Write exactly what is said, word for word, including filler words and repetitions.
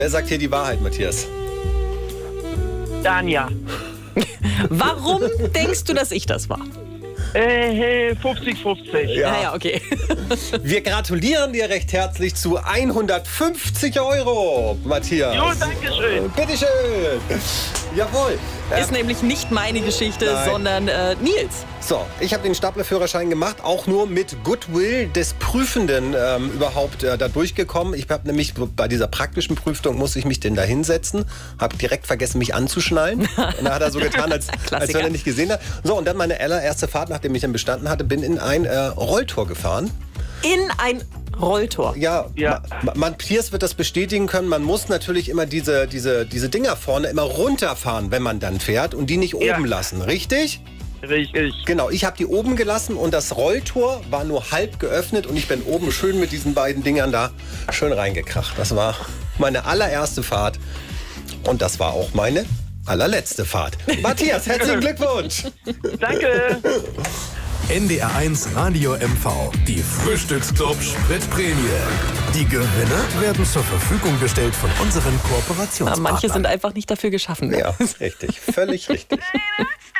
Wer sagt hier die Wahrheit, Matthias? Danja. Warum denkst du, dass ich das war? Äh, fünfzig fünfzig. Ja. Naja, okay. Wir gratulieren dir recht herzlich zu hundertfünfzig Euro, Matthias. Jo, danke schön. Bitteschön. Jawohl. Ist Ähm, nämlich nicht meine Geschichte, Nein. sondern äh, Nils. So, ich habe den Staplerführerschein gemacht, auch nur mit Goodwill des Prüfenden ähm, überhaupt äh, da durchgekommen. Ich habe nämlich bei dieser praktischen Prüfung musste ich mich denn da hinsetzen, habe direkt vergessen, mich anzuschnallen. Und da hat er so getan, als, als wenn er nicht gesehen hat. So, und dann meine allererste Fahrt, nachdem ich dann bestanden hatte, bin in ein äh, Rolltor gefahren. In ein Rolltor. Ja, Ja. Ma Matthias wird das bestätigen können. Man muss natürlich immer diese, diese, diese Dinger vorne immer runterfahren, wenn man dann fährt und die nicht Ja. oben lassen, richtig? Richtig. Genau, ich habe die oben gelassen und das Rolltor war nur halb geöffnet und ich bin oben schön mit diesen beiden Dingern da schön reingekracht. Das war meine allererste Fahrt und das war auch meine allerletzte Fahrt. Matthias, herzlichen Glückwunsch! Danke. N D R eins Radio M V, die Frühstücksclub Spritprämie. Die Gewinne werden zur Verfügung gestellt von unseren Ja, Kooperationspartnern. manche sind einfach nicht dafür geschaffen. Ja, richtig, völlig richtig.